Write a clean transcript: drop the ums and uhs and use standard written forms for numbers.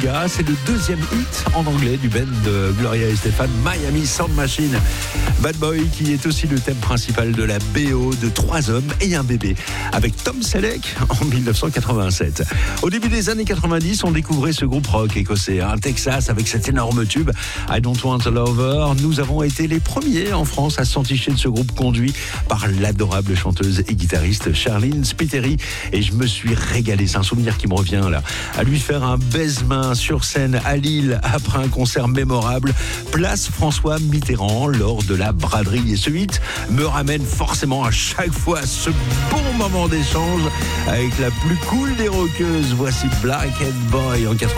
Amiga. C'est le deuxième hit en anglais du band de Gloria Estefan, Miami Sound Machine. Bad Boy, qui est aussi le thème principal de la BO de 3 hommes et un bébé, avec Tom Selleck en 1987. Au début des années 90, on découvrait ce groupe rock écossais, Texas, avec cet énorme tube I Don't Want a Lover. Nous avons été les premiers en France à s'enticher de ce groupe conduit par l'adorable chanteuse et guitariste Charlene Spiteri. Et je me suis régalé, c'est un souvenir qui me revient là, à lui faire un baise-main sur scène à Lille après un concert mémorable, place François Mitterrand, lors de la braderie. Et ce hit me ramène forcément à chaque fois à ce bon moment d'échange avec la plus cool des rockeuses. Voici Black Eyed Boy en 80.